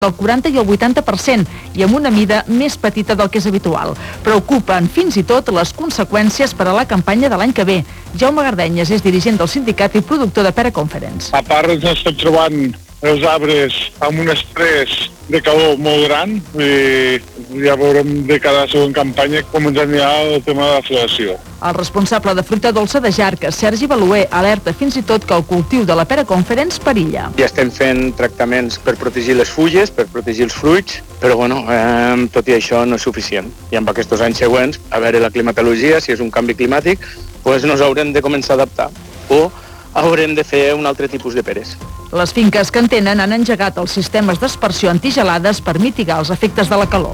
el 40 i el 80% i amb una mida més petita del que és habitual. Preocupen fins i tot les conseqüències per a la campanya de l'any que ve. Jaume Gardenyes és dirigent del sindicat i productor de Pere Conference. A part ens estem trobant els arbres amb un estrès de calor molt gran i ja veurem de cada segona campanya com ens anirà el tema de la floració. El responsable de fruita dolça de Jarques, Sergi Baluer, alerta fins i tot que el cultiu de la Pere Conference perilla. Ja estem fent tractaments per protegir les fulles, per protegir els fruits, però tot i això no és suficient. I amb aquests anys següents, a veure la climatologia, si és un canvi climàtic, doncs nos haurem de començar a adaptar o haurem de fer un altre tipus de peres. Les finques que en tenen han engegat els sistemes d'aspersió antigelades per mitigar els efectes de la calor.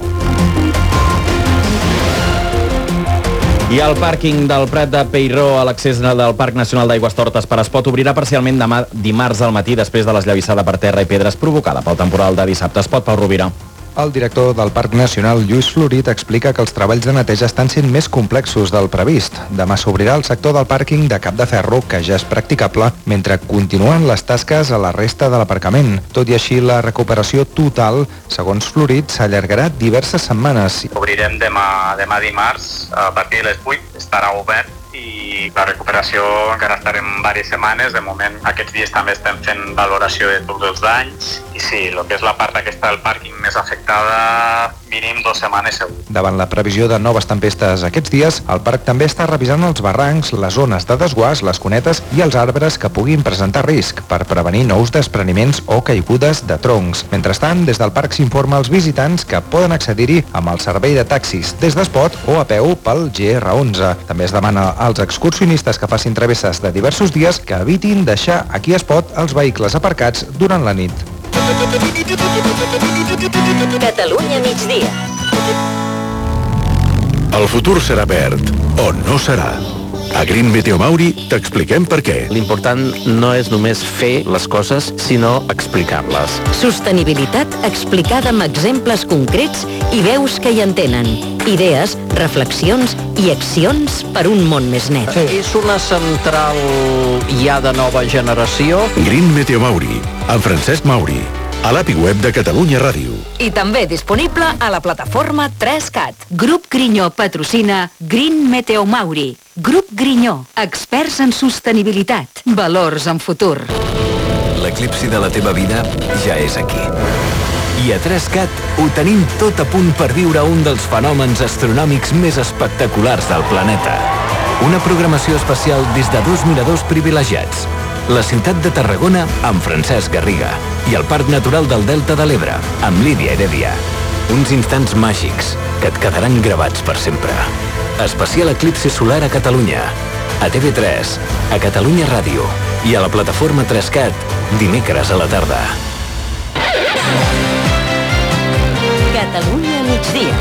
I el pàrquing del Prat de Peiró a l'accés del Parc Nacional d'Aigüestortes per Espot obrirà parcialment demà dimarts al matí després de l'esllavissada per terra i pedres provocada pel temporal de dissabte. Espot, Pau Rovira. El director del Parc Nacional, Lluís Florit, explica que els treballs de neteja estan sent més complexos del previst. Demà s'obrirà el sector del pàrquing de Cap de Ferro, que ja és practicable, mentre continuen les tasques a la resta de l'aparcament. Tot i així, la recuperació total, segons Florit, s'allargarà diverses setmanes. Obrirem demà dimarts, a partir de les 8, estarà obert i la recuperació encara estarem diverses setmanes. De moment, aquests dies també estem fent valoració de tots els danys i sí, el que és la part aquesta del pàrquing més afectada, mínim 2 setmanes segur. Davant la previsió de noves tempestes aquests dies, el parc també està revisant els barrancs, les zones de desguàs, les cunetes i els arbres que puguin presentar risc per prevenir nous despreniments o caigudes de troncs. Mentrestant, des del parc s'informa als visitants que poden accedir-hi amb el servei de taxis des d'Espot o a peu pel GR11. També es demana als excursionistes que facin travesses de diversos dies que evitin deixar aquí a Espot els vehicles aparcats durant la nit. Catalunya migdia. El futur serà verd o no serà. A Green Meteo Mauri t'expliquem per què. L'important no és només fer les coses, sinó explicar-les. Sostenibilitat explicada amb exemples concrets i veus que hi entenen. Idees, reflexions i accions per un món més net. És una central ja de nova generació. Green Meteo Mauri, amb Francesc Mauri, a l'API web de Catalunya Ràdio. I també disponible a la plataforma 3CAT. Grup Grinyó patrocina Green Meteo Mauri. Grup Grinyó, experts en sostenibilitat, valors en futur. L'eclipsi de la teva vida ja és aquí. I a 3CAT ho tenim tot a punt per viure un dels fenòmens astronòmics més espectaculars del planeta. Una programació especial des de 2 miradors privilegiats. La ciutat de Tarragona amb Francesc Garriga i el Parc Natural del Delta de l'Ebre amb Lídia Heredia. Uns instants màgics que et quedaran gravats per sempre. Especial eclipsi solar a Catalunya, a TV3, a Catalunya Ràdio i a la plataforma 3CAT dimecres a la tarda. Catalunya migdia.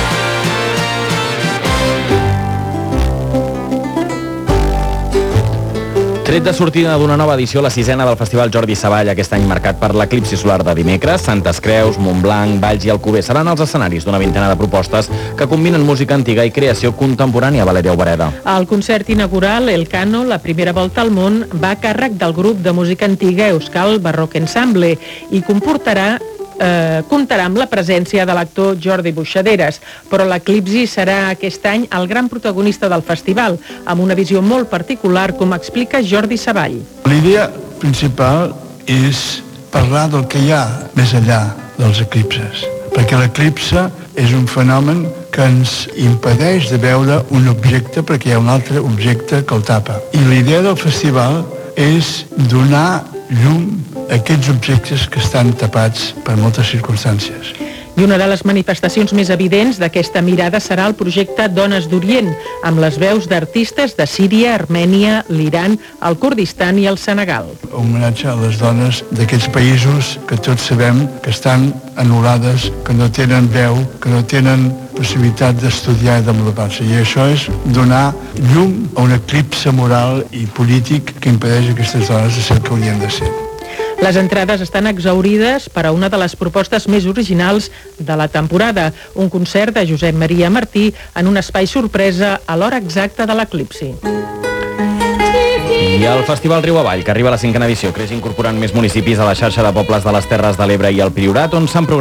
Tret de sortida d'una nova edició, la 6ª del Festival Jordi Savall, aquest any marcat per l'eclipsi solar de dimecres. Santes Creus, Montblanc, Valls i Alcover seran els escenaris d'una vintena de propostes que combinen música antiga i creació contemporània. Valeria Obereda. El concert inaugural, El Cano, la primera volta al món, va a càrrec del grup de música antiga Euskal Barroc Ensemble i comptarà amb la presència de l'actor Jordi Buixaderes, però l'eclipsi serà aquest any el gran protagonista del festival, amb una visió molt particular, com explica Jordi Savall. L'idea principal és parlar del que hi ha més enllà dels eclipses, perquè l'eclipse és un fenomen que ens impedeix de veure un objecte perquè hi ha un altre objecte que el tapa. I l'idea del festival és donar llum a aquests objectes que estan tapats per moltes circumstàncies. I una de les manifestacions més evidents d'aquesta mirada serà el projecte Dones d'Orient, amb les veus d'artistes de Síria, Armènia, l'Iran, el Kurdistan i el Senegal. Un homenatge a les dones d'aquests països que tots sabem que estan anul·lades, que no tenen veu, que no tenen possibilitat d'estudiar i desenvolupar-se. I això és donar llum a un eclipse moral i polític que impedeix a aquestes dones de ser el que haurien de ser. Les entrades estan exhaurides per a una de les propostes més originals de la temporada, un concert de Josep Maria Martí en un espai sorpresa a l'hora exacta de l'eclipsi. I I el Festival Riu Avall, que arriba a la 5a edició, creix incorporant més municipis a la xarxa de pobles de les Terres de l'Ebre i el Priorat, on s'han programat